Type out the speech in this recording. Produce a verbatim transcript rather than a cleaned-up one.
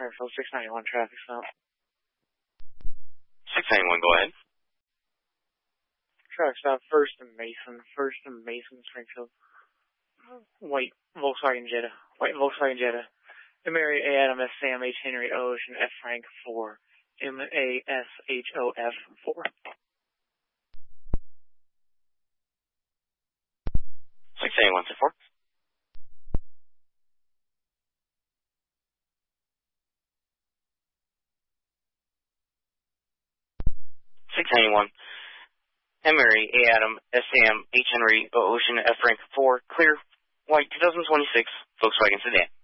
Springfield, six ninety-one traffic stop. six ninety-one, go ahead. Traffic stop, First and Mason, First and Mason, Springfield. White Volkswagen Jetta, White Volkswagen Jetta. M. Mary A. Adam, S. Sam, H. Henry, O. Ocean, F. Frank, four. M. A. S. H. O. F, four. six ninety-one, two four. six ninety-one. M. Mary A. Adam, S. Sam, H. Henry, O. Ocean, F. Frank, four. Clear. White two thousand twenty-six Volkswagen sedan.